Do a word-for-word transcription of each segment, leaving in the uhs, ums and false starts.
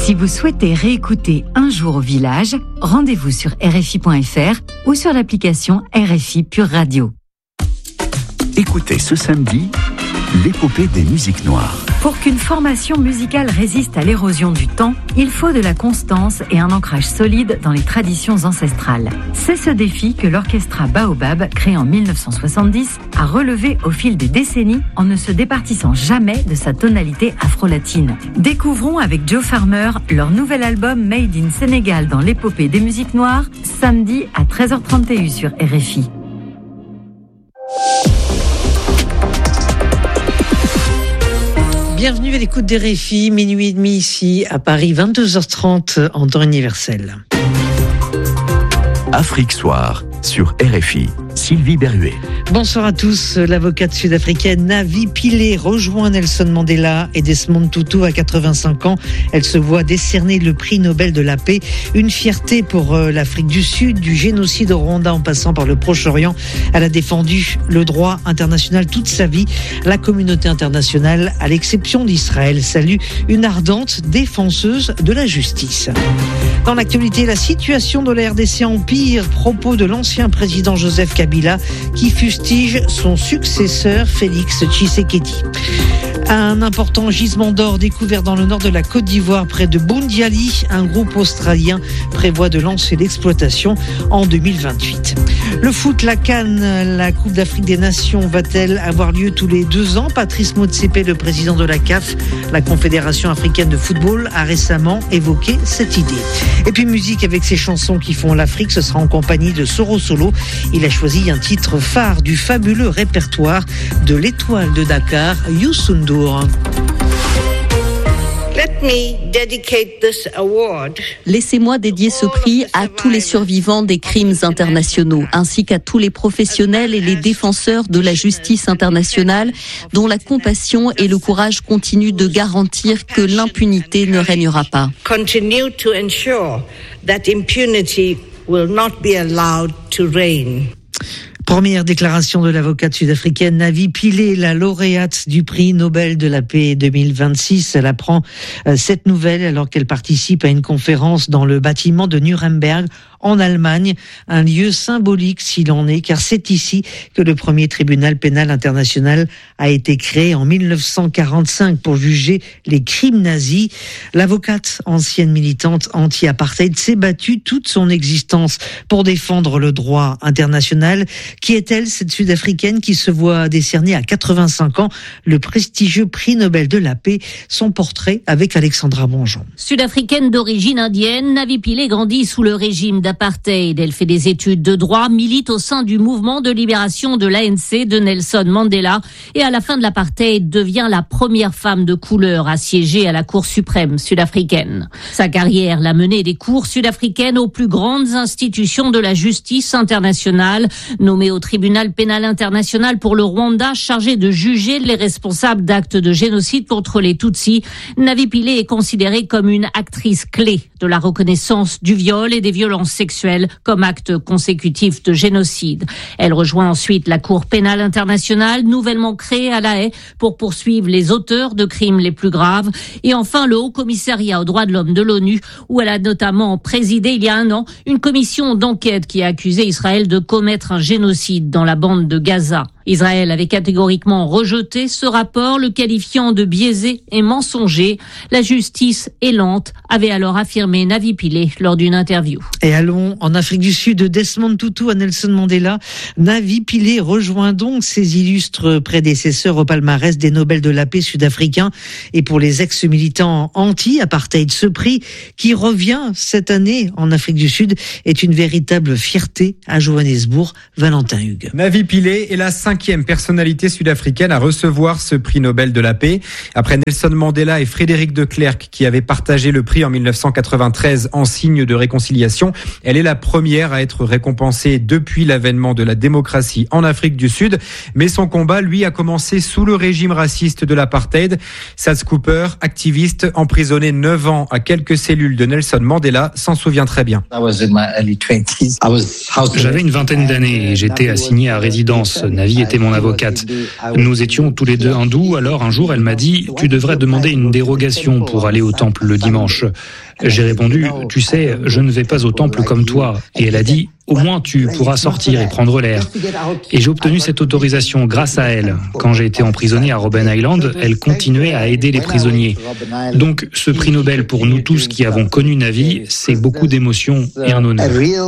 Si vous souhaitez réécouter Un jour au village, rendez-vous sur R F I point F R ou sur l'application R F I Pure Radio. Écoutez ce samedi l'épopée des musiques noires. Pour qu'une formation musicale résiste à l'érosion du temps, il faut de la constance et un ancrage solide dans les traditions ancestrales. C'est ce défi que l'orchestra Baobab, créé en mille neuf cent soixante-dix, a relevé au fil des décennies en ne se départissant jamais de sa tonalité afro-latine. Découvrons avec Joe Farmer leur nouvel album Made in Sénégal dans l'épopée des musiques noires, samedi à treize heures trente sur R F I. Bienvenue à l'écoute des R F I, minuit et demi ici à Paris, vingt-deux heures trente en temps universel. Afrique Soir sur R F I. Sylvie Berruet. Bonsoir à tous. L'avocate sud-africaine Navi Pillay rejoint Nelson Mandela et Desmond Tutu à quatre-vingt-cinq ans. Elle se voit décerner le prix Nobel de la paix. Une fierté pour l'Afrique du Sud, du génocide au Rwanda en passant par le Proche-Orient. Elle a défendu le droit international toute sa vie. La communauté internationale, à l'exception d'Israël, salue une ardente défenseuse de la justice. Dans l'actualité, la situation de la R D C empire. Propos de l'ancien président Joseph Kabila qui fustige son successeur Félix Tshisekedi. Un important gisement d'or découvert dans le nord de la Côte d'Ivoire près de Boundiali. Un groupe australien prévoit de lancer l'exploitation en deux mille vingt-huit. Le foot, la CAN, la Coupe d'Afrique des Nations, va-t-elle avoir lieu tous les deux ans ? Patrice Motsepe, le président de la C A F, la Confédération africaine de football, a récemment évoqué cette idée. Et puis musique avec ses chansons qui font l'Afrique, ce sera en compagnie de Soro Solo. Il a choisi un titre phare du fabuleux répertoire de l'Étoile de Dakar, Youssou N'Dour. Laissez-moi dédier ce prix à tous les survivants des crimes internationaux, ainsi qu'à tous les professionnels et les défenseurs de la justice internationale, dont la compassion et le courage continuent de garantir que l'impunité ne régnera pas. Continue to ensure that impunity will not be allowed to reign. Première déclaration de l'avocate sud-africaine Navi Pillay, la lauréate du prix Nobel de la paix deux mille vingt-six. Elle apprend cette nouvelle alors qu'elle participe à une conférence dans le bâtiment de Nuremberg en Allemagne, un lieu symbolique s'il en est, car c'est ici que le premier tribunal pénal international a été créé en mille neuf cent quarante-cinq pour juger les crimes nazis. L'avocate, ancienne militante anti-apartheid, s'est battue toute son existence pour défendre le droit international. Qui est-elle, cette Sud-Africaine qui se voit décerner à quatre-vingt-cinq ans le prestigieux prix Nobel de la paix? Son portrait avec Alexandra Bonjean. Sud-Africaine d'origine indienne, Navi Pillay grandit sous le régime d'apartheid. Elle fait des études de droit, milite au sein du mouvement de libération de l'A N C de Nelson Mandela et à la fin de l'apartheid devient la première femme de couleur à siéger à la Cour suprême sud-africaine. Sa carrière l'a menée des cours sud-africaines aux plus grandes institutions de la justice internationale, nommée au tribunal pénal international pour le Rwanda, chargé de juger les responsables d'actes de génocide contre les Tutsis. Navi Pillay est considérée comme une actrice clé de la reconnaissance du viol et des violences sexuelles comme acte consécutif de génocide. Elle rejoint ensuite la Cour pénale internationale, nouvellement créée à La Haye pour poursuivre les auteurs de crimes les plus graves. Et enfin, le Haut Commissariat aux droits de l'homme de l'ONU, où elle a notamment présidé il y a un an une commission d'enquête qui a accusé Israël de commettre un génocide dans la bande de Gaza. Israël avait catégoriquement rejeté ce rapport, le qualifiant de biaisé et mensonger. La justice est lente, avait alors affirmé Navi Pillay lors d'une interview. Et allons en Afrique du Sud, de Desmond Tutu à Nelson Mandela. Navi Pillay rejoint donc ses illustres prédécesseurs au palmarès des Nobel de la paix sud-africains. Et pour les ex-militants anti-apartheid, ce prix qui revient cette année en Afrique du Sud est une véritable fierté à Johannesburg. Valentin Hugues. Navi Pillay est la cinquième personnalité sud-africaine à recevoir ce prix Nobel de la paix. Après Nelson Mandela et Frédéric de Klerk qui avaient partagé le prix en mille neuf cent quatre-vingt-treize en signe de réconciliation, elle est la première à être récompensée depuis l'avènement de la démocratie en Afrique du Sud. Mais son combat, lui, a commencé sous le régime raciste de l'apartheid. Sats Cooper, activiste, emprisonné neuf ans à quelques cellules de Nelson Mandela, s'en souvient très bien. J'avais une vingtaine d'années et j'étais assigné à résidence. Navi était mon avocate. Nous étions tous les deux hindous, alors un jour elle m'a dit « Tu devrais demander une dérogation pour aller au temple le dimanche ». J'ai répondu « Tu sais, je ne vais pas au temple comme toi ». Et elle a dit « Au moins tu pourras sortir et prendre l'air ». Et j'ai obtenu cette autorisation grâce à elle. Quand j'ai été emprisonné à Robben Island, elle continuait à aider les prisonniers. Donc ce prix Nobel pour nous tous qui avons connu Navi, c'est beaucoup d'émotions et un honneur.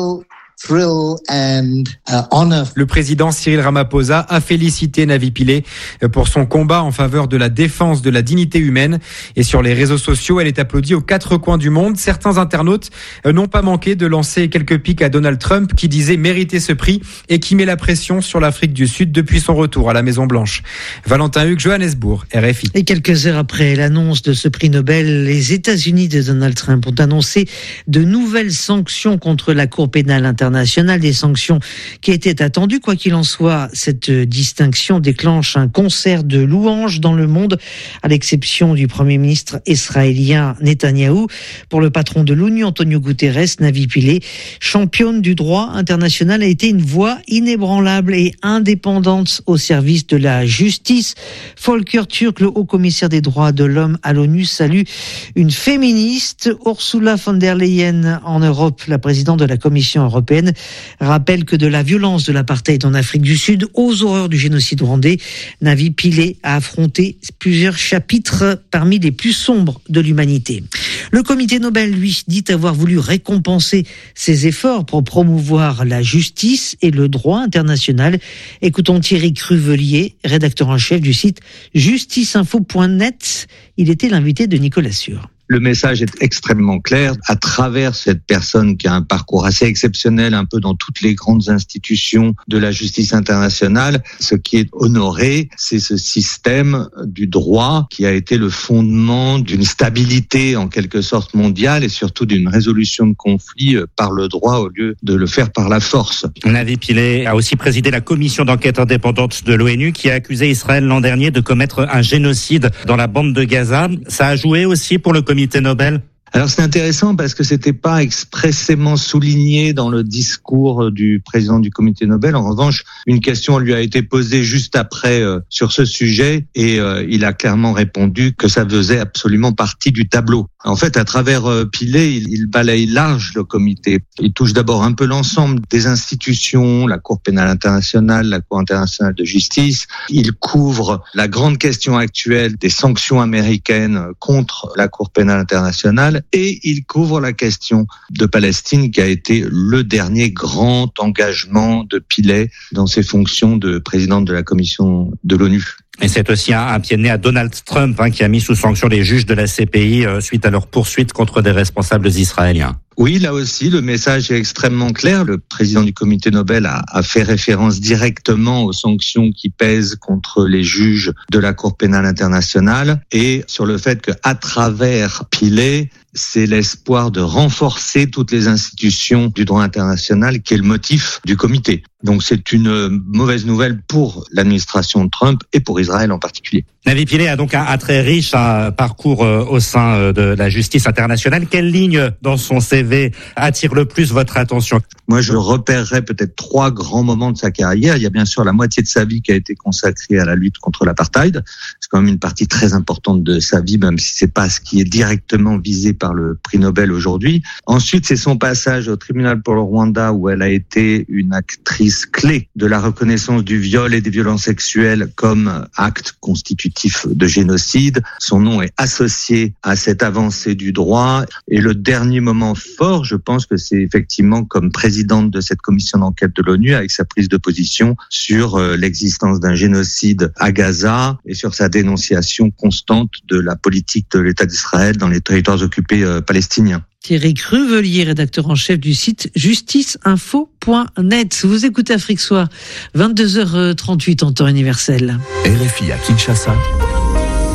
Le président Cyril Ramaphosa a félicité Navi Pillay pour son combat en faveur de la défense de la dignité humaine. Et sur les réseaux sociaux, elle est applaudie aux quatre coins du monde. Certains internautes n'ont pas manqué de lancer quelques piques à Donald Trump qui disait mériter ce prix et qui met la pression sur l'Afrique du Sud depuis son retour à la Maison-Blanche. Valentin Hugues, Johannesburg, R F I. Et quelques heures après l'annonce de ce prix Nobel, les États-Unis de Donald Trump ont annoncé de nouvelles sanctions contre la Cour pénale internationale. Des sanctions qui étaient attendues. Quoi qu'il en soit, cette distinction déclenche un concert de louanges dans le monde, à l'exception du Premier ministre israélien Netanyahou. Pour le patron de l'ONU, Antonio Guterres, Navi Pillay, championne du droit international, a été une voix inébranlable et indépendante au service de la justice. Volker Türk, le haut-commissaire des droits de l'homme à l'ONU, salue une féministe. Ursula von der Leyen, en Europe, la présidente de la Commission européenne, rappelle que de la violence de l'apartheid en Afrique du Sud aux horreurs du génocide rwandais, Navi Pillay a affronté plusieurs chapitres parmi les plus sombres de l'humanité. Le comité Nobel, lui, dit avoir voulu récompenser ses efforts pour promouvoir la justice et le droit international. Écoutons Thierry Cruvelier, rédacteur en chef du site justice info point net. Il était l'invité de Nicolas Sûr. Le message est extrêmement clair. À travers cette personne qui a un parcours assez exceptionnel, un peu dans toutes les grandes institutions de la justice internationale, ce qui est honoré, c'est ce système du droit qui a été le fondement d'une stabilité en quelque sorte mondiale et surtout d'une résolution de conflits par le droit au lieu de le faire par la force. Navi Pillay a aussi présidé la commission d'enquête indépendante de l'ONU qui a accusé Israël l'an dernier de commettre un génocide dans la bande de Gaza. Ça a joué aussi pour le comité Nobel? Alors c'est intéressant parce que c'était pas expressément souligné dans le discours du président du comité Nobel. En revanche, une question lui a été posée juste après euh, sur ce sujet et euh, il a clairement répondu que ça faisait absolument partie du tableau. En fait, à travers euh, Pillay, il, il balaye large le comité. Il touche d'abord un peu l'ensemble des institutions, la Cour pénale internationale, la Cour internationale de justice. Il couvre la grande question actuelle des sanctions américaines contre la Cour pénale internationale. Et il couvre la question de Palestine qui a été le dernier grand engagement de Pillay dans ses fonctions de président de la commission de l'ONU. Et c'est aussi un, un pied de nez à Donald Trump hein, qui a mis sous sanction les juges de la C P I euh, suite à leur poursuite contre des responsables israéliens. Oui, là aussi, le message est extrêmement clair. Le président du comité Nobel a, a fait référence directement aux sanctions qui pèsent contre les juges de la Cour pénale internationale et sur le fait qu'à travers Pillay, c'est l'espoir de renforcer toutes les institutions du droit international qui est le motif du comité. Donc c'est une mauvaise nouvelle pour l'administration de Trump et pour Israël en particulier. Navi Pillay a donc un, un très riche un parcours euh, au sein euh, de la justice internationale. Quelle ligne dans son C V attire le plus votre attention? Moi, je repérerais peut-être trois grands moments de sa carrière. Il y a bien sûr la moitié de sa vie qui a été consacrée à la lutte contre l'apartheid. C'est quand même une partie très importante de sa vie, même si c'est pas ce qui est directement visé par le prix Nobel aujourd'hui. Ensuite, c'est son passage au tribunal pour le Rwanda où elle a été une actrice clé de la reconnaissance du viol et des violences sexuelles comme acte constitutif de génocide. Son nom est associé à cette avancée du droit. Et le dernier moment fort, je pense que c'est effectivement comme présidente de cette commission d'enquête de l'ONU avec sa prise de position sur l'existence d'un génocide à Gaza et sur sa dénonciation constante de la politique de l'État d'Israël dans les territoires occupés palestiniens. Thierry Cruvelier, rédacteur en chef du site justice info point net. Vous écoutez Afrique Soir, vingt-deux heures trente-huit en temps universel. R F I à Kinshasa,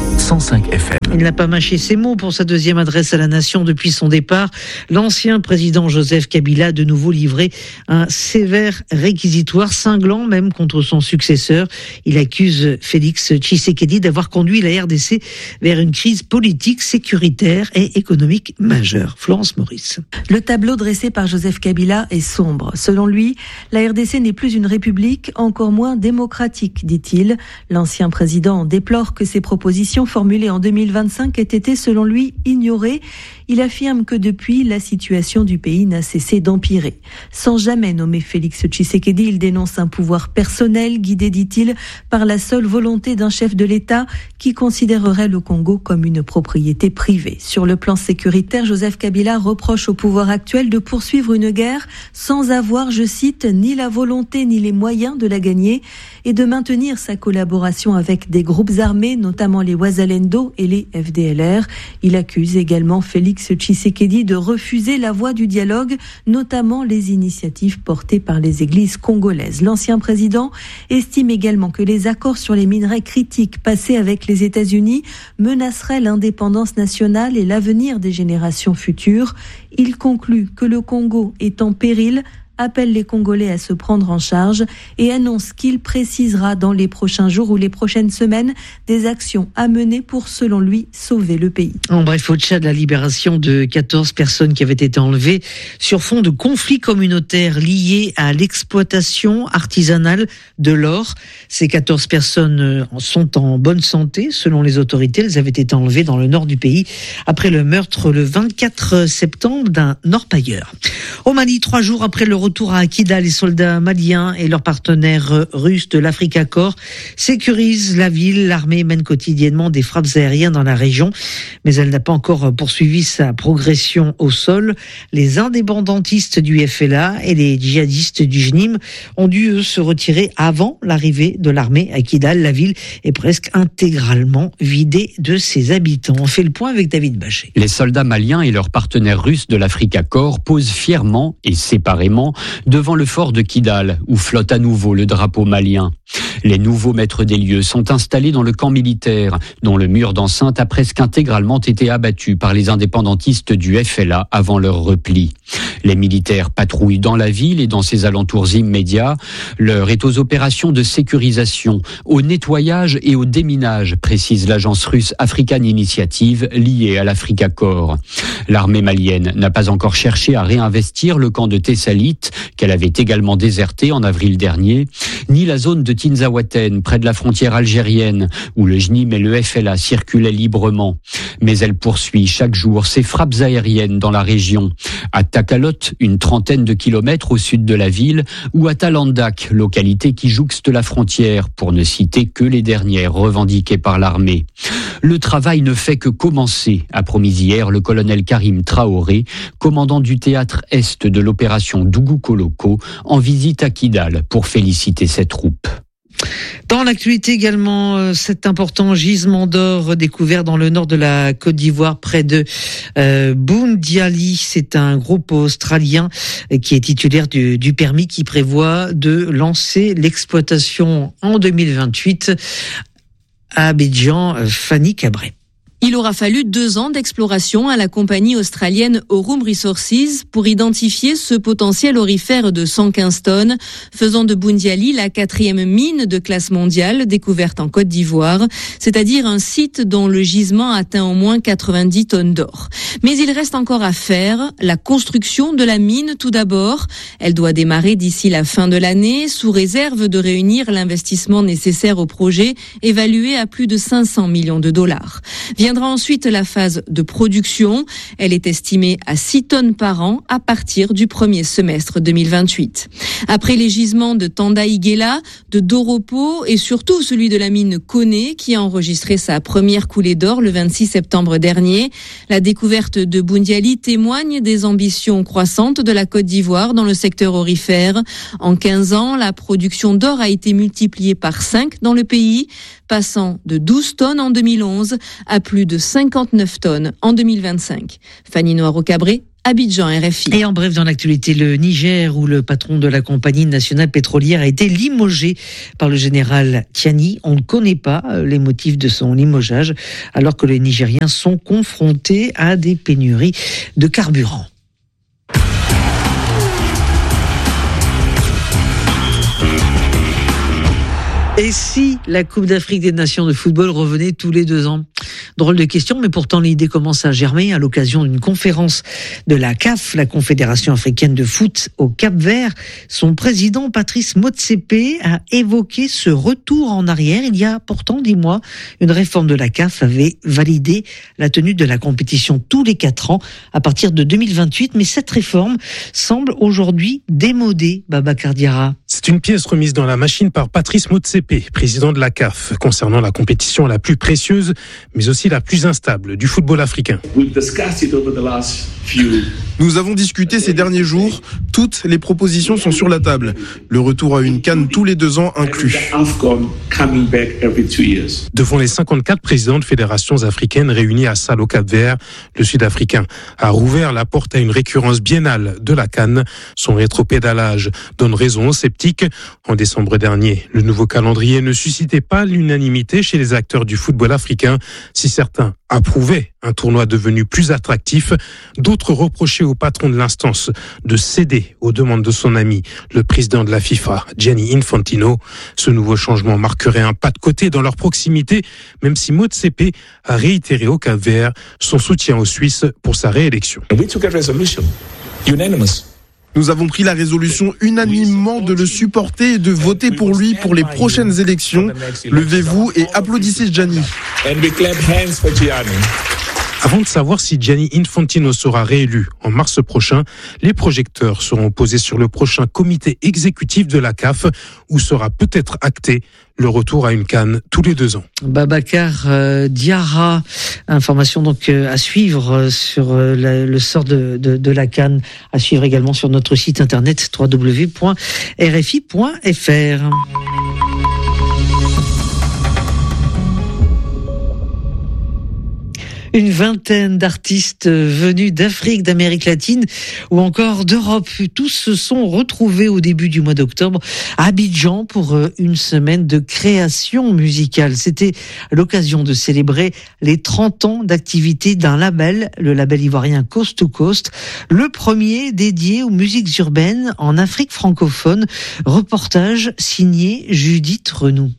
cent cinq F M. Il n'a pas mâché ses mots pour sa deuxième adresse à la nation depuis son départ. L'ancien président Joseph Kabila a de nouveau livré un sévère réquisitoire, cinglant même contre son successeur. Il accuse Félix Tshisekedi d'avoir conduit la R D C vers une crise politique, sécuritaire et économique majeure. Florence Maurice. Le tableau dressé par Joseph Kabila est sombre. Selon lui, la R D C n'est plus une république, encore moins démocratique, dit-il. L'ancien président déplore que ses propositions formulées en deux mille vingt-cinq aient été, selon lui, ignorées. Il affirme que depuis, la situation du pays n'a cessé d'empirer. Sans jamais nommer Félix Tshisekedi, il dénonce un pouvoir personnel guidé, dit-il, par la seule volonté d'un chef de l'État qui considérerait le Congo comme une propriété privée. Sur le plan sécuritaire, Joseph Kabila reproche au pouvoir actuel de poursuivre une guerre sans avoir, je cite, ni la volonté ni les moyens de la gagner et de maintenir sa collaboration avec des groupes armés, notamment les Wazalendo et les F D L R. Il accuse également Félix Tshisekedi de refuser la voie du dialogue, notamment les initiatives portées par les églises congolaises. L'ancien président estime également que les accords sur les minerais critiques passés avec les États-Unis menaceraient l'indépendance nationale et l'avenir des générations futures. Il conclut que le Congo est en péril, appelle les Congolais à se prendre en charge et annonce qu'il précisera dans les prochains jours ou les prochaines semaines des actions à mener pour, selon lui, sauver le pays. En bref, au Tchad, la libération de quatorze personnes qui avaient été enlevées sur fond de conflits communautaires liés à l'exploitation artisanale de l'or. Ces quatorze personnes sont en bonne santé, selon les autorités. Elles avaient été enlevées dans le nord du pays après le meurtre le vingt-quatre septembre d'un orpailleur. Au Mali, trois jours après le retour à Akida, les soldats maliens et leurs partenaires russes de l'Africa Corps sécurisent la ville. L'armée mène quotidiennement des frappes aériennes dans la région, mais elle n'a pas encore poursuivi sa progression au sol. Les indépendantistes du F L A et les djihadistes du J N I M ont dû eux, se retirer avant l'arrivée de l'armée à Kidal. La ville est presque intégralement vidée de ses habitants. On fait le point avec David Bachet. Les soldats maliens et leurs partenaires russes de l'Africa Corps posent fièrement et séparément devant le fort de Kidal, où flotte à nouveau le drapeau malien. Les nouveaux maîtres des lieux sont installés dans le camp militaire, dont le mur d'enceinte a presque intégralement été abattu par les indépendantistes du F L A avant leur repli. Les militaires patrouillent dans la ville et dans ses alentours immédiats. L'heure est aux opérations de sécurisation, au nettoyage et au déminage, précise l'agence russe African Initiative liée à l'Africa Corps. L'armée malienne n'a pas encore cherché à réinvestir le camp de Tessalit, qu'elle avait également déserté en avril dernier, ni la zone de Tinzaouaten, près de la frontière algérienne, où le J N I M et le F L A circulaient librement. Mais elle poursuit chaque jour ses frappes aériennes dans la région. À Takalot, une trentaine de kilomètres au sud de la ville, ou à Talandak, localité qui jouxte la frontière, pour ne citer que les dernières revendiquées par l'armée. Le travail ne fait que commencer, a promis hier le colonel Karim Traoré, commandant du théâtre Est de l'opération Dougou Koloko, en visite à Kidal pour féliciter ses troupes. Dans l'actualité également, cet important gisement d'or découvert dans le nord de la Côte d'Ivoire, près de euh, Boundiali. C'est un groupe australien qui est titulaire du, du permis qui prévoit de lancer l'exploitation en deux mille vingt-huit à Abidjan. Fanny Cabret. Il aura fallu deux ans d'exploration à la compagnie australienne Aurum Resources pour identifier ce potentiel aurifère de cent quinze tonnes, faisant de Boundiali la quatrième mine de classe mondiale découverte en Côte d'Ivoire, c'est-à-dire un site dont le gisement atteint au moins quatre-vingt-dix tonnes d'or. Mais il reste encore à faire, la construction de la mine tout d'abord. Elle doit démarrer d'ici la fin de l'année, sous réserve de réunir l'investissement nécessaire au projet, évalué à plus de cinq cents millions de dollars. Viendra ensuite la phase de production. Elle est estimée à six tonnes par an à partir du premier semestre deux mille vingt-huit. Après les gisements de Tanda-Iguela, de Doropo et surtout celui de la mine Koné qui a enregistré sa première coulée d'or le vingt-six septembre dernier, la découverte de Boundiali témoigne des ambitions croissantes de la Côte d'Ivoire dans le secteur aurifère. En quinze ans, la production d'or a été multipliée par cinq dans le pays. passant de douze tonnes en deux mille onze à plus de cinquante-neuf tonnes en deux mille vingt-cinq. Fanny Noiro-Cabré, Abidjan, R F I. Et en bref, dans l'actualité, le Niger, où le patron de la compagnie nationale pétrolière a été limogé par le général Tiani. On ne connaît pas les motifs de son limogeage, alors que les Nigériens sont confrontés à des pénuries de carburant. Et si la Coupe d'Afrique des Nations de football revenait tous les deux ans ? Drôle de question, mais pourtant l'idée commence à germer à l'occasion d'une conférence de la C A F, la Confédération africaine de foot au Cap-Vert. Son président, Patrice Motsepe, a évoqué ce retour en arrière. Il y a pourtant dix mois, une réforme de la C A F avait validé la tenue de la compétition tous les quatre ans à partir de deux mille vingt-huit. Mais cette réforme semble aujourd'hui démodée, Babacar Diarra. C'est une pièce remise dans la machine par Patrice Motsepe, président de la C A F, concernant la compétition la plus précieuse, mais aussi la plus instable du football africain. Nous avons discuté ces derniers jours, toutes les propositions sont sur la table. Le retour à une CAN tous les deux ans inclus. Devant les cinquante-quatre présidents de fédérations africaines réunis à Sal au Cap-Vert, le Sud-Africain a rouvert la porte à une récurrence biennale de la CAN. Son rétropédalage donne raison aux sceptiques. En décembre dernier, le nouveau calendrier ne suscitait pas l'unanimité chez les acteurs du football africain. Si certains approuvaient un tournoi devenu plus attractif, d'autres reprochaient au patron de l'instance de céder aux demandes de son ami, le président de la FIFA, Gianni Infantino. Ce nouveau changement marquerait un pas de côté dans leur proximité, même si Motsepe a réitéré au Cap-Vert son soutien aux Suisses pour sa réélection. Nous avons pris la résolution unanimement de le supporter et de voter pour lui pour les prochaines élections. Levez-vous et applaudissez Gianni. Avant de savoir si Gianni Infantino sera réélu en mars prochain, les projecteurs seront posés sur le prochain comité exécutif de la C A F, où sera peut-être acté le retour à une CAN tous les deux ans. Babacar euh, Diarra, information donc euh, à suivre euh, sur euh, la, le sort de, de, de la CAN, à suivre également sur notre site internet w w w point r f i point f r. Une vingtaine d'artistes venus d'Afrique, d'Amérique latine ou encore d'Europe. Tous se sont retrouvés au début du mois d'octobre à Abidjan pour une semaine de création musicale. C'était l'occasion de célébrer les trente ans d'activité d'un label, le label ivoirien Coast to Coast, le premier dédié aux musiques urbaines en Afrique francophone. Reportage signé Judith Renoux.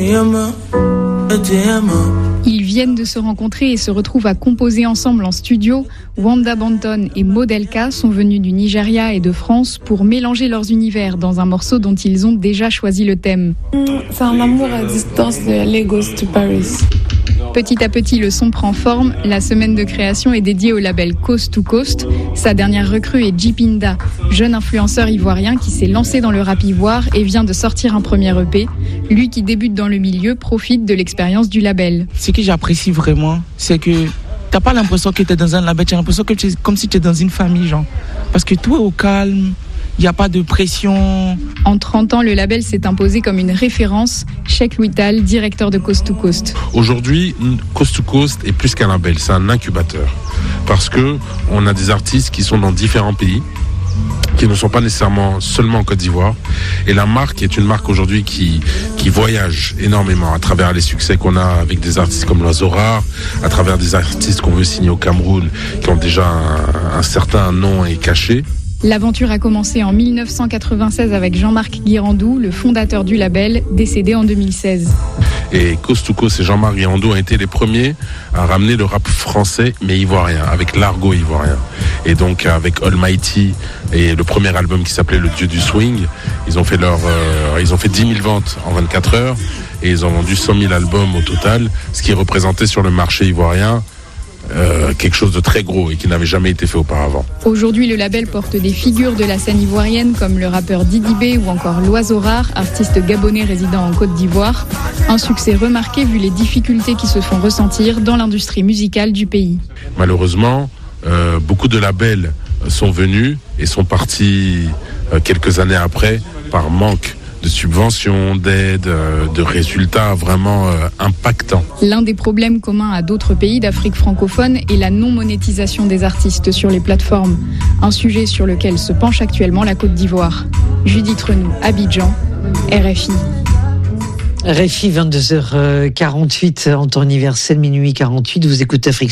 Ils viennent de se rencontrer et se retrouvent à composer ensemble en studio. Wanda Banton et Modelka sont venus du Nigeria et de France pour mélanger leurs univers dans un morceau dont ils ont déjà choisi le thème. C'est un amour à distance de Lagos to Paris. Petit à petit, le son prend forme. La semaine de création est dédiée au label Coast to Coast. Sa dernière recrue est Jipinda, jeune influenceur ivoirien qui s'est lancé dans le rap ivoire et vient de sortir un premier E P. Lui qui débute dans le milieu profite de l'expérience du label. Ce que j'apprécie vraiment, c'est que t'as pas l'impression que t'es dans un label, t'as l'impression que tu es comme si tu es dans une famille, genre. Parce que tout est au calme. Il n'y a pas de pression. En trente ans, le label s'est imposé comme une référence. Cheikh Louital, directeur de Coast to Coast. Aujourd'hui, Coast to Coast est plus qu'un label, c'est un incubateur. Parce que on a des artistes qui sont dans différents pays, qui ne sont pas nécessairement seulement en Côte d'Ivoire. Et la marque est une marque aujourd'hui qui, qui voyage énormément à travers les succès qu'on a avec des artistes comme L'Oiseau Rare, à travers des artistes qu'on veut signer au Cameroun, qui ont déjà un, un certain nom et cachet. L'aventure a commencé en mille neuf cent quatre-vingt-seize avec Jean-Marc Guirandou, le fondateur du label, décédé en deux mille seize. Et Coast to Coast et Jean-Marc Guirandou ont été les premiers à ramener le rap français mais ivoirien, avec l'argot ivoirien. Et donc avec Almighty et le premier album qui s'appelait Le Dieu du Swing, ils ont fait leur, euh, ils ont fait dix mille ventes en vingt-quatre heures et ils ont vendu cent mille albums au total, ce qui représentait sur le marché ivoirien Euh, quelque chose de très gros et qui n'avait jamais été fait auparavant. Aujourd'hui, le label porte des figures de la scène ivoirienne comme le rappeur Didi B ou encore L'Oiseau Rare, artiste gabonais résidant en Côte d'Ivoire. Un succès remarqué vu les difficultés qui se font ressentir dans l'industrie musicale du pays. Malheureusement, euh, beaucoup de labels sont venus et sont partis euh, quelques années après par manque de de subventions, d'aides, euh, de résultats vraiment euh, impactants. L'un des problèmes communs à d'autres pays d'Afrique francophone est la non-monétisation des artistes sur les plateformes. Un sujet sur lequel se penche actuellement la Côte d'Ivoire. Judith Renou, Abidjan, R F I. R F I, vingt-deux heures quarante-huit en temps universel, minuit quarante-huit. Vous écoutez Afrique